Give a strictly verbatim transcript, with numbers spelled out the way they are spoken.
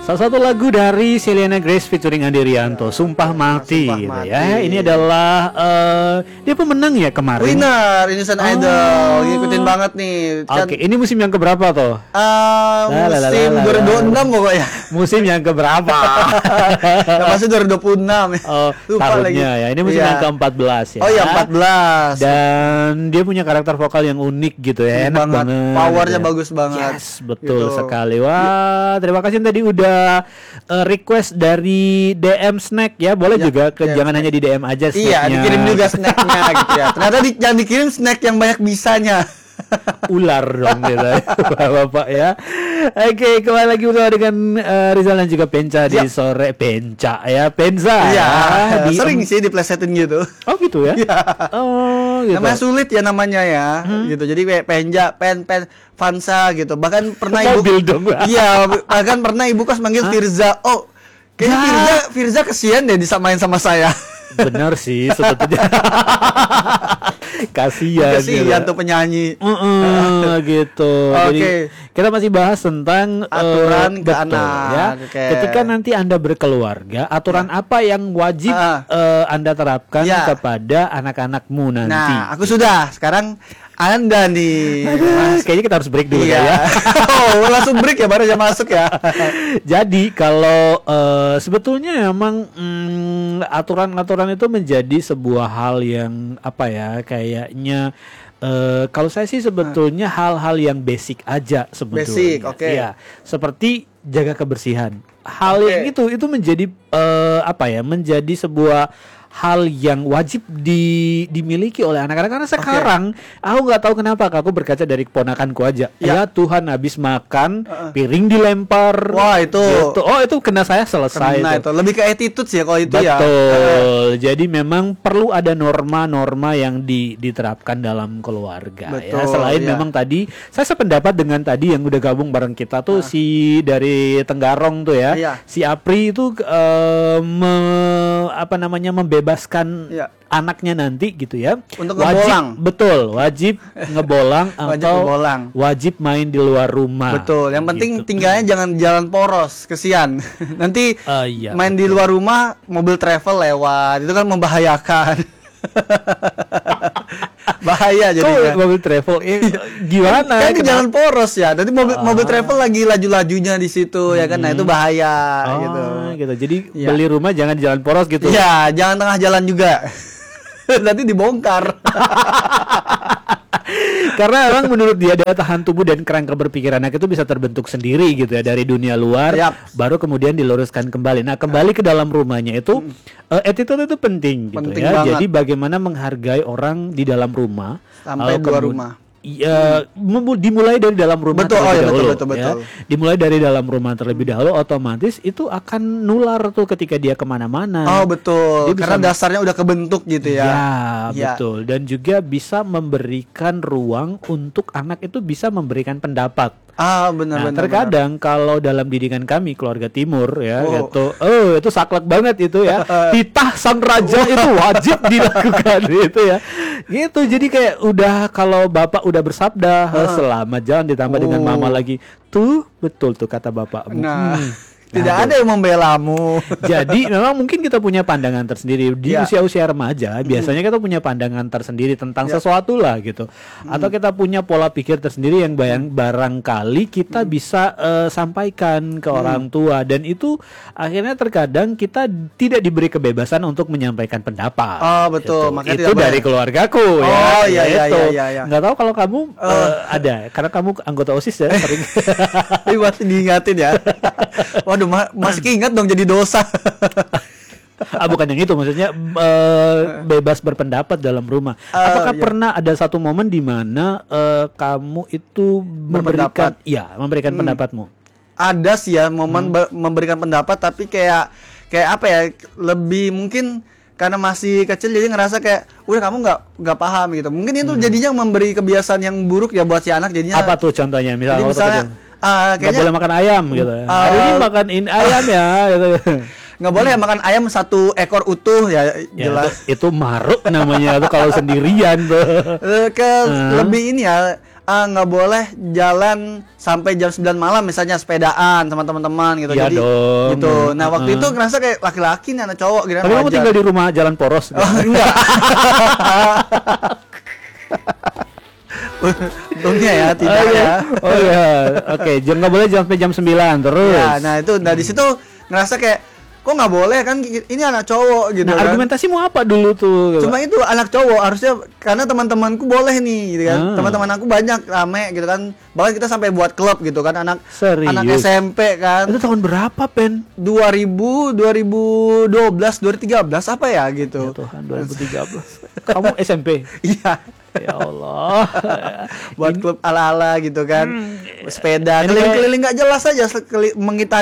Salah satu lagu dari Selena Grace featuring Andi Rianto, Sumpah Mati, Sumpah gitu Mati. ya. Ini adalah uh, dia pemenang ya kemarin. Winner Indonesian Oh. Idol, ngikutin banget nih. Kan, Oke, ini musim yang keberapa toh? uh, La, la, la, musim la, la, dua ribu dua puluh enam la. pokoknya. Musim yang keberapa? Ya, masih dua ribu dua puluh enam ya. Oh, Lupa tahunnya lagi. ya. Ini musim Iya. yang keempat belas ya. Oh iya empat belas. Dan dia punya karakter vokal yang unik gitu ya, enak banget. banget. Powernya gitu ya. bagus banget. Yes, betul Gitu. sekali. Wah, terima kasih yang tadi udah uh, request dari D M Snack ya. Boleh Ya, juga ke D M jangan Snack. hanya di D M aja snacknya. Iya, dikirim juga snacknya gitu ya. Ternyata di, yang dikirim snack yang banyak bisanya. Ular dong gitu Bapak ya. Oke, kembali lagi bersama dengan uh, Rizal dan juga Penca di Siap. sore Penca ya. Penza Iya, ya. Di- sering sih diplesetin gitu. Oh gitu ya. Iya. Oh gitu. Namanya sulit ya namanya ya, gitu. Jadi kayak Penja, Pen, Pen, Vansa gitu. Bahkan pernah ibu, Mobil dong. iya, bahkan pernah ibu kos manggil Firza. Oh, kayaknya Ya. Firza, Firza kesian deh disamain sama saya. Benar sih sebetulnya. Kasihan. Kesian gitu. tuh penyanyi. Uh-uh, gitu. Jadi Oke. kita masih bahas tentang eh, Aturan ke betul, anak. ya. Oke. Ketika nanti Anda berkeluarga, aturan apa yang wajib Ah. eh, Anda terapkan Ya. kepada anak-anakmu nanti? Nah, aku sudah. Sekarang Anda nih. Aduh, kayaknya kita harus break dulu Iya. ya. Oh, langsung break ya baru aja masuk ya. Jadi kalau eh, sebetulnya emang mm, aturan-aturan itu menjadi sebuah hal yang apa ya kayaknya eh, kalau saya sih sebetulnya hal-hal yang basic aja sebetulnya. Basic, oke. Iya, seperti jaga kebersihan. Hal Oke. yang itu itu menjadi eh, apa ya menjadi sebuah hal yang wajib di, dimiliki oleh anak-anak karena sekarang aku nggak tahu kenapa aku berkaca dari keponakanku aja ya, Ya. Tuhan habis makan Uh-uh. piring dilempar Wah, itu- gitu. Oh itu kena saya selesai Nah, itu. itu lebih ke attitude sih ya kalau itu ya. Betul. Jadi memang perlu ada norma-norma yang di, diterapkan dalam keluarga ya. Betul, Selain ya. memang tadi saya sependapat dengan tadi yang udah gabung bareng kita tuh si dari Tenggarong tuh ya. Iya. Si Apri itu eh, me- apa namanya membebaskan Iya. anaknya nanti gitu ya. Untuk wajib, ngebolang. Betul, wajib ngebolang Wajib atau ngebolang. wajib main di luar rumah. Betul. Yang penting Gitu. tinggalnya jangan jalan poros, kesian. Nanti Ah, iya, main di luar rumah, mobil travel lewat, itu kan membahayakan. Bahaya Kok jadinya. mobil travel eh, gimana? Kan di Kenapa? jalan poros ya. Nanti mobil Ah. mobil travel lagi laju-lajunya di situ ya kan. Nah, itu bahaya Oh, gitu. gitu. Jadi Iya. beli rumah jangan di jalan poros gitu. Iya, jangan tengah jalan juga. Nanti dibongkar. Karena memang menurut dia daya tahan tubuh dan kerangka berpikir anak itu bisa terbentuk sendiri gitu ya dari dunia luar, Yap. baru kemudian diluruskan kembali. Nah, kembali ke dalam rumahnya itu eh, attitude itu penting gitu Penting ya. banget. Jadi bagaimana menghargai orang di dalam rumah Sampai lalu luar kemud- rumah. Iya, memu- dimulai dari dalam rumah Betul, oh terlebih ya, betul, dahulu, betul, ya. betul. Dimulai dari dalam rumah terlebih dahulu, otomatis itu akan nular tuh ketika dia kemana-mana. Oh, betul. Dia bisa Karena dasarnya udah kebentuk gitu ya. Ya, Iya. betul. Dan juga bisa memberikan ruang untuk anak itu bisa memberikan pendapat. Ah, benar Nah, benar. terkadang kalau dalam didikan kami keluarga timur ya Oh. gitu. Oh, itu saklek banget itu ya. Titah sang raja itu wajib dilakukan itu ya. Gitu. Jadi kayak udah kalau bapak udah bersabda selamat jalan ditambah dengan Oh. mama lagi. Tuh, betul tuh kata bapakmu. Nah, Hmm. tidak Aduh. ada yang membelamu. Jadi memang mungkin kita punya pandangan tersendiri di Ya. usia-usia remaja. Biasanya kita punya pandangan tersendiri tentang Ya. sesuatu lah gitu. Atau kita punya pola pikir tersendiri yang bayang barangkali kita bisa eh, sampaikan ke orang tua dan itu akhirnya terkadang kita tidak diberi kebebasan untuk menyampaikan pendapat. Oh, betul. Gitu. Makanya Itu tidak boleh. dari keluargaku ya. Oh, iya, iya, Gitu. iya, iya, iya. Nggak tahu kalau kamu eh, ada karena kamu anggota OSIS ya sering. Ini masih diingatin ya. Waduh, ma- masih keinget dong jadi dosa. Ah, bukan yang itu maksudnya eh, bebas berpendapat dalam rumah. Oh, Apakah iya. pernah ada satu momen di mana eh, kamu itu memberikan, Berpendapat. ya, memberikan pendapatmu? Ada sih ya momen Hmm. be- memberikan pendapat tapi kayak kayak apa ya? Lebih mungkin karena masih kecil jadi ngerasa kayak udah kamu nggak nggak paham gitu. Mungkin itu jadinya memberi kebiasaan yang buruk ya buat si anak jadinya. Hmm. Apa tuh contohnya? Misalnya, Jadi waktu misalnya kecil, ah, nggak kayaknya boleh makan ayam gitu. Ah, Hari ini makan in ayam ya gitu. nggak boleh ya makan ayam satu ekor utuh ya, Ya, jelas. itu, itu maruk namanya tuh kalau sendirian tuh. Eh, ke Ah. lebih ini ya ah, nggak boleh jalan sampai jam sembilan malam misalnya sepedaan sama teman-teman gitu. Iya Jadi dong. gitu. Nah, waktu Uh-uh. itu ngerasa kayak laki-laki nih anak cowok gitu. Tapi kamu tinggal di rumah jalan poros gitu. Oh, enggak. Untungnya ya tidak oh, iya. ya. Oh iya. Oke, jam nggak boleh sampai jam sembilan terus. Ya, nah itu nah di situ ngerasa kayak kok nggak boleh kan ini anak cowok gitu Nah, kan. argumentasimu apa dulu tuh? Cuma itu anak cowok harusnya karena teman-temanku boleh nih gitu kan. Ah. Teman-teman aku banyak rame gitu kan. Bahkan kita sampai buat klub gitu kan anak Serius? anak S M P kan. Itu tahun berapa, Pen? dua ribu, dua ribu dua belas, dua ribu tiga belas apa ya Ya gitu. Tuhan, dua ribu tiga belas. Kamu S M P? Iya. Ya Allah. Buat klub ala-ala gitu kan. Sepeda Ini keliling-keliling nggak jelas aja sekeli- mengitari